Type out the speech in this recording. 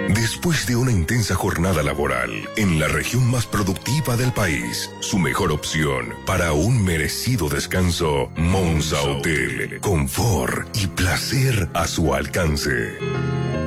Después de una intensa jornada laboral en la región más productiva del país, su mejor opción para un merecido descanso, Monza Hotel. Confort y placer a su alcance.